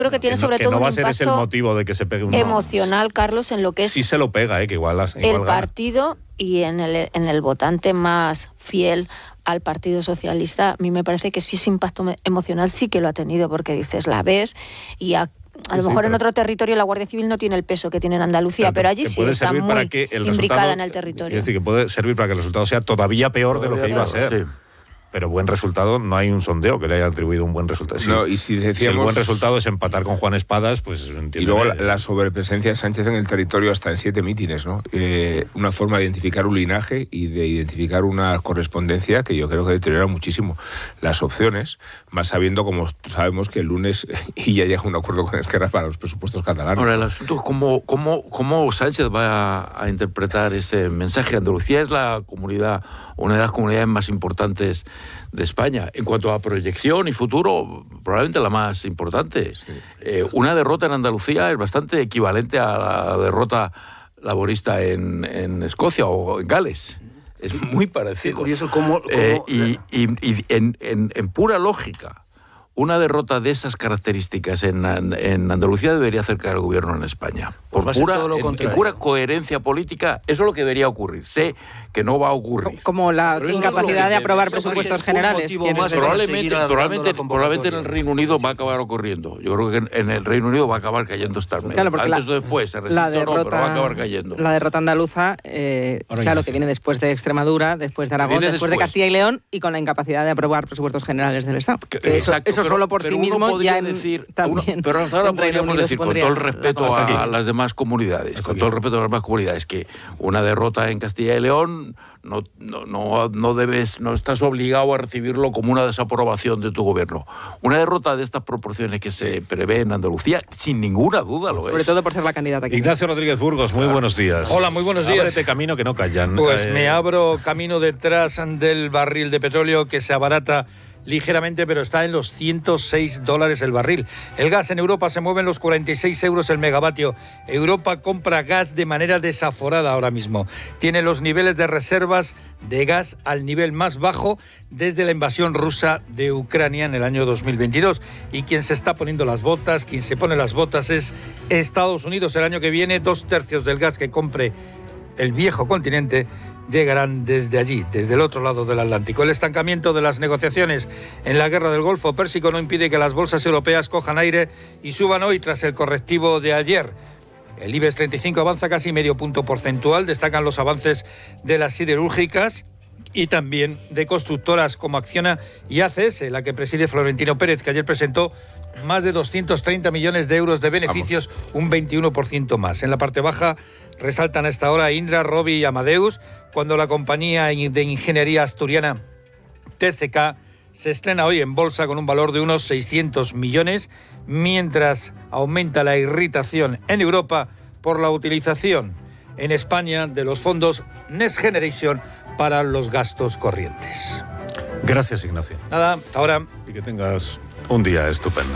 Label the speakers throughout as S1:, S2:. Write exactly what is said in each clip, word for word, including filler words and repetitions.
S1: Creo que tiene
S2: que
S1: sobre
S2: no,
S1: todo
S2: que no va
S1: un
S2: a ser ese el
S1: impacto
S2: motivo de que se pegue un
S1: emocional, no. Carlos, en lo que es
S2: sí se lo pega, eh, que igual, las, igual
S1: el
S2: gana.
S1: partido y en el, en el votante más fiel al Partido Socialista. A mí me parece que sí, ese impacto emocional sí que lo ha tenido, porque dices, la ves y a, a sí, lo mejor sí, en otro territorio la Guardia Civil no tiene el peso que tiene en Andalucía, pero, pero allí sí está muy para que el imbricada en el territorio.
S2: Es decir, que puede servir para que el resultado sea todavía peor todavía de lo que iba a ser. Sí. Pero buen resultado, no hay un sondeo que le haya atribuido un buen resultado. Si,
S3: no, y si, decíamos,
S2: si el buen resultado es empatar con Juan Espadas, pues entiendo.
S3: Y luego la, la sobrepresencia de Sánchez en el territorio hasta en siete mítines, ¿no? Eh, una forma de identificar un linaje y de identificar una correspondencia que yo creo que deteriora muchísimo las opciones, más sabiendo, como sabemos, que el lunes y ya llega un acuerdo con Esquerra para los presupuestos catalanes.
S4: Ahora, el asunto es cómo, cómo, cómo Sánchez va a, a interpretar ese mensaje. Andalucía es la comunidad, una de las comunidades más importantes de España. En cuanto a proyección y futuro, probablemente la más importante. Sí. Eh, una derrota en Andalucía es bastante equivalente a la derrota laborista en, en Escocia o en Gales. Es muy parecido.
S5: Sí, curioso cómo... cómo...
S4: Eh, y y, y en, en, en pura lógica, una derrota de esas características en, en Andalucía debería acercar al gobierno en España. Por
S5: pues
S4: pura, en, en pura coherencia política, eso es lo que debería ocurrir. Sé que no va a ocurrir.
S6: Como la incapacidad de aprobar presupuestos generales.
S4: Probablemente, probablemente, probablemente en el Reino Unido va a acabar ocurriendo. Yo creo que en el Reino Unido va a acabar cayendo Starmer. Claro, antes la, o después, se resiste derrota, o no, pero va a acabar cayendo.
S6: La derrota andaluza, eh, claro, que viene después de Extremadura, después de Aragón, después, después de Castilla y León, y con la incapacidad de aprobar presupuestos generales del Estado. Que, que eso, eso
S4: pero,
S6: solo por sí mismo ya en,
S4: decir,
S6: también
S4: uno, pero ahora podríamos decir, con todo el respeto a, a las demás comunidades, hasta con aquí. todo el respeto a las demás comunidades, que una derrota en Castilla y León no, no, no, no debes, no estás obligado a recibirlo como una desaprobación de tu gobierno. Una derrota de estas proporciones que se prevé en Andalucía, sin ninguna duda lo es.
S6: Sobre todo por ser la candidata aquí.
S2: Ignacio Rodríguez Burgos, muy buenos días.
S7: Hola, muy buenos días.
S2: Ábrete camino que no callan.
S7: Pues
S2: eh...
S7: me abro camino detrás del barril de petróleo que se abarata ligeramente, pero está en los ciento seis dólares el barril. El gas en Europa se mueve en los cuarenta y seis euros el megavatio. Europa compra gas de manera desaforada ahora mismo. Tiene los niveles de reservas de gas al nivel más bajo desde la invasión rusa de Ucrania en el año dos mil veintidós. Y quien se está poniendo las botas, quien se pone las botas es Estados Unidos. El año que viene, dos tercios del gas que compre el viejo continente llegarán desde allí, desde el otro lado del Atlántico. El estancamiento de las negociaciones en la guerra del Golfo Pérsico no impide que las bolsas europeas cojan aire y suban hoy tras el correctivo de ayer. El IBEX treinta y cinco avanza casi medio punto porcentual, destacan los avances de las siderúrgicas y también de constructoras como Acciona y A C S, la que preside Florentino Pérez, que ayer presentó más de doscientos treinta millones de euros de beneficios, Vamos. un veintiuno por ciento más. En la parte baja resaltan a esta hora Indra, Robi y Amadeus, cuando la compañía de ingeniería asturiana T S K se estrena hoy en bolsa con un valor de unos seiscientos millones, mientras aumenta la irritación en Europa por la utilización en España de los fondos Next Generation para los gastos corrientes.
S2: Gracias, Ignacio.
S7: Nada, hasta ahora.
S2: Y que tengas un día estupendo.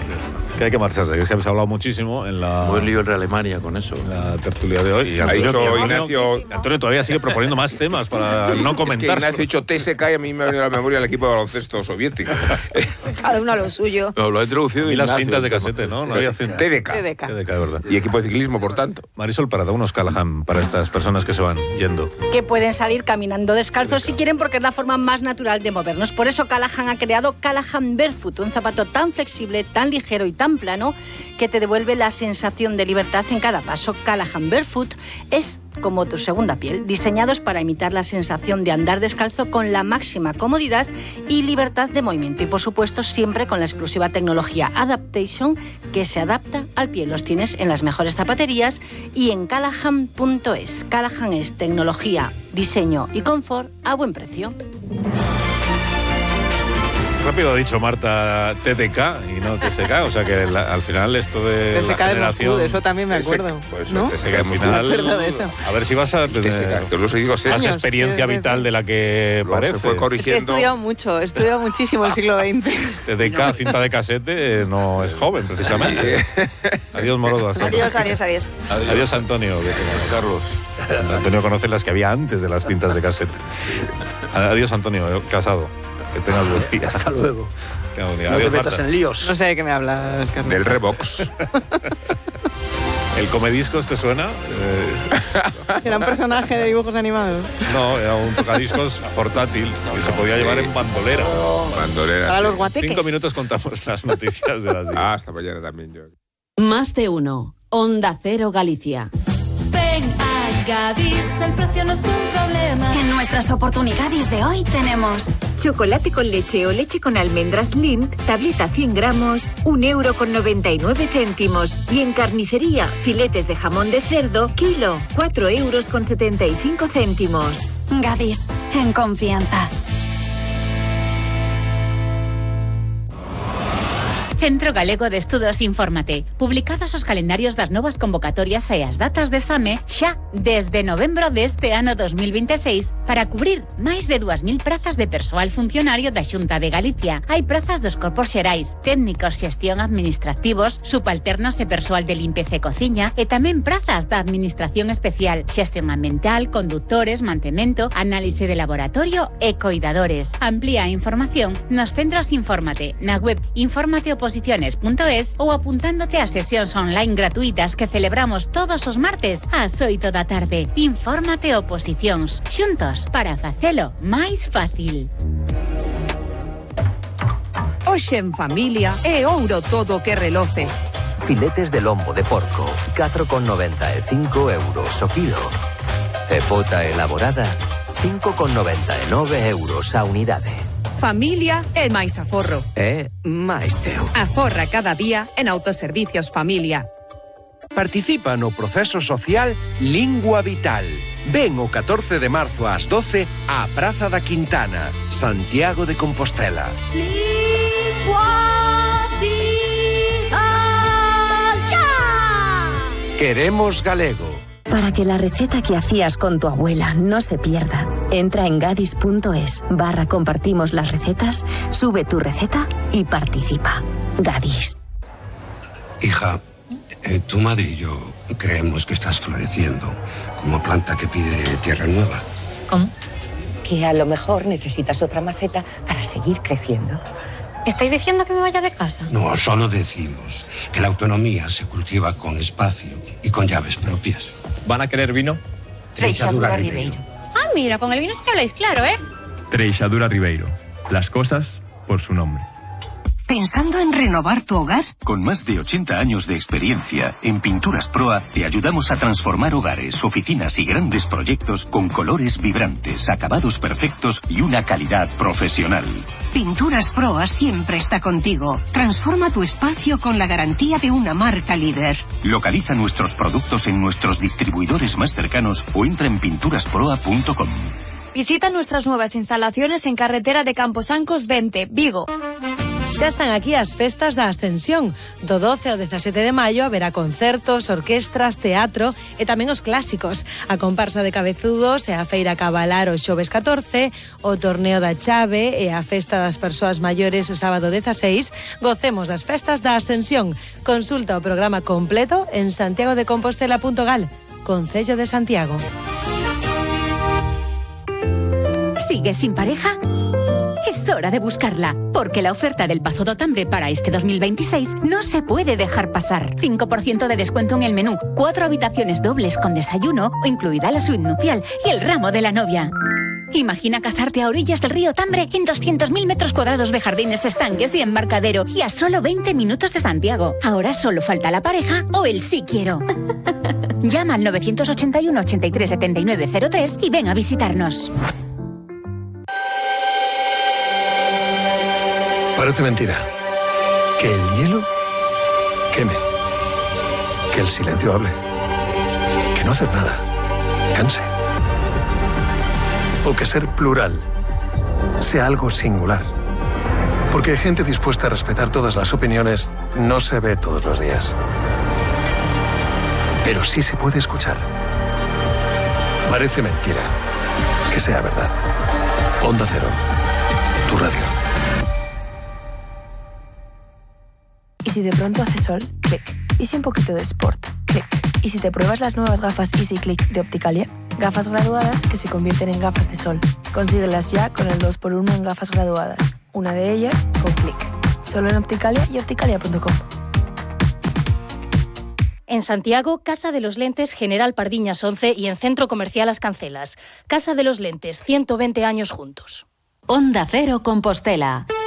S2: Que hay que marcharse, es que habéis hablado muchísimo en la...
S4: Buen lío en Alemania con eso.
S2: En la tertulia de hoy. Y Antonio,
S3: dicho, Ignacio,
S2: Antonio todavía sigue proponiendo más temas para sí, no comentar.
S3: Es que Ignacio ha dicho T S K y a mí me ha venido a la memoria el equipo de baloncesto soviético.
S1: Cada uno a lo suyo.
S4: No, lo ha introducido
S2: y
S4: Ignacio,
S2: las cintas de casete, ¿no? No había cintas.
S3: T D K.
S6: T D K.
S2: T D K, de verdad.
S3: Y equipo de ciclismo, por tanto.
S2: Marisol Parada, unos Callahan para estas personas que se van yendo.
S8: Que pueden salir caminando descalzos si quieren, porque es la forma más natural de movernos. Por eso Callahan ha creado Callahan Barefoot, un zapato tan flexible, tan ligero y tan plano que te devuelve la sensación de libertad en cada paso. Callahan Barefoot es como tu segunda piel, diseñados para imitar la sensación de andar descalzo con la máxima comodidad y libertad de movimiento. Y por supuesto siempre con la exclusiva tecnología Adaptation, que se adapta al pie. Los tienes en las mejores zapaterías y en callahan punto es. Callahan es tecnología, diseño y confort a buen precio.
S2: Rápido ha dicho Marta T D K y no T S K, o sea que la, al final esto de
S6: T S K
S2: la generación...
S6: de Moscú, eso también me acuerdo,
S2: pues,
S6: ¿no?
S2: T S K al final,
S6: me acuerdo de eso.
S2: A ver si vas a tener
S3: T S K, que los digo,
S2: más años, experiencia sí, vital de la que
S3: Luego
S2: parece.
S3: Se fue corrigiendo.
S6: Es que he estudiado mucho, he estudiado muchísimo el siglo veinte.
S2: T D K, cinta de casete, no es joven precisamente. Adiós, Morodo. Hasta
S1: adiós, adiós, adiós.
S2: Adiós, adiós Antonio. Carlos. Antonio conoce las que había antes de las cintas de casete. Adiós, Antonio Casado. Que tengas buen día.
S5: Hasta luego.
S2: Que buen día.
S5: No
S2: Adiós,
S5: te metas
S2: Marta.
S5: en líos.
S6: No sé de qué me hablas, Carlos.
S3: Del Revox.
S2: ¿El Comediscos te suena? Eh,
S6: Era un personaje de dibujos animados.
S2: no, era un tocadiscos portátil que se podía
S3: sí.
S2: llevar en bandolera.
S3: Bandolera.
S6: Para
S3: sí.
S6: los guateques.
S2: Cinco minutos contamos las noticias de las diez.
S3: Ah, hasta mañana también yo.
S9: Más de uno. Onda Cero Galicia.
S10: Ven a Gadis, el precio no es un problema.
S11: En nuestras oportunidades de hoy tenemos chocolate con leche o leche con almendras Lindt, tableta cien gramos, un euro con noventa y nueve céntimos. Y en carnicería, filetes de jamón de cerdo, kilo, cuatro euros con setenta y cinco céntimos.
S10: Gadis, en confianza.
S12: Centro Galego de Estudos Infórmate. Publicados os calendarios das novas convocatorias e as datas de exame xa desde novembro deste ano dos mil veintiséis para cubrir máis de dúas mil prazas de persoal funcionario da Xunta de Galicia. Hai prazas dos corpos xerais, técnicos, xestión administrativos, subalternos e persoal de limpeza e cociña e tamén prazas da Administración Especial, xestión ambiental, conductores, mantemento, análise de laboratorio e coidadores. Amplía a información nos centros Infórmate, na web infórmate oposiciones punto es ou apuntándote a sesións online gratuitas que celebramos todos os martes ás oito da tarde. Infórmate Oposicións, xuntos para facelo máis fácil.
S13: Hoxe en familia é ouro todo que reloce.
S14: Filetes de lombo de porco, catro con noventa e cinco euros o kilo. E pota elaborada, cinco con noventa e nove euros a unidade.
S13: Familia é máis aforro.
S14: É máis teu.
S13: Aforra cada día en Autoservicios Familia.
S15: Participa no proceso social Lingua Vital. Ven o catorce de marzo ás doce á Praza da Quintana, Santiago de Compostela.
S10: Lingua vital ya.
S15: Queremos galego.
S16: Para que la receta que hacías con tu abuela no se pierda, entra en gadis punto es barra compartimos las recetas, sube tu receta y participa. Gadis.
S17: Hija, eh, tu madre y yo creemos que estás floreciendo como planta que pide tierra nueva.
S18: ¿Cómo? Que a lo mejor necesitas otra maceta para seguir creciendo.
S19: ¿Estáis diciendo que me vaya de casa?
S17: No, solo decimos que la autonomía se cultiva con espacio y con llaves propias.
S20: ¿Van a querer vino?
S17: Treixadura Ribeiro.
S19: Ah, mira, con el vino sí que habláis claro, ¿eh?
S20: Treixadura Ribeiro. Las cosas por su nombre.
S21: ¿Pensando en renovar tu hogar?
S22: Con más de ochenta años de experiencia, en Pinturas Proa te ayudamos a transformar hogares, oficinas y grandes proyectos con colores vibrantes, acabados perfectos y una calidad profesional.
S21: Pinturas Proa siempre está contigo. Transforma tu espacio con la garantía de una marca líder.
S22: Localiza nuestros productos en nuestros distribuidores más cercanos o entra en pinturas proa punto com.
S23: Visita nuestras nuevas instalaciones en carretera de Camposancos veinte, Vigo.
S24: Xa están aquí as festas da Ascensión. Do doce ao dezasete de maio haberá concertos, orquestras, teatro e tamén os clásicos. A comparsa de cabezudos e a feira cabalar o xoves catorce, o torneo da chave e a festa das persoas maiores o sábado dezaseis. Gocemos das festas da Ascensión. Consulta o programa completo en santiago de compostela punto gal. Concello de Santiago.
S12: ¿Sigues sin pareja? Es hora de buscarla, porque la oferta del Pazo Dotambre para este dos mil veintiséis no se puede dejar pasar. cinco por ciento de descuento en el menú, cuatro habitaciones dobles con desayuno, o incluida la suite nupcial y el ramo de la novia. Imagina casarte a orillas del río Tambre en doscientos mil metros cuadrados de jardines, estanques y embarcadero y a solo veinte minutos de Santiago. Ahora solo falta la pareja o el sí quiero. Llama al nueve ochenta y uno, ochenta y tres, setenta y nueve cero tres y ven a visitarnos.
S25: Parece mentira. Que el hielo queme. Que el silencio hable. Que no hacer nada canse. O que ser plural sea algo singular. Porque gente dispuesta a respetar todas las opiniones no se ve todos los días. Pero sí se puede escuchar. Parece mentira. Que sea verdad. Onda Cero. Tu radio.
S26: ¿Y si de pronto hace sol? Clic. ¿Y si un poquito de sport? Clic. ¿Y si te pruebas las nuevas gafas Easy Click de Opticalia? Gafas graduadas que se convierten en gafas de sol. Consíguelas ya con el dos por uno en gafas graduadas. Una de ellas con clic. Solo en Opticalia y opticalia punto com.
S1: En Santiago, Casa de los Lentes General Pardiñas once y en Centro Comercial Las Cancelas. Casa de los Lentes, ciento veinte años juntos.
S9: Onda Cero Compostela.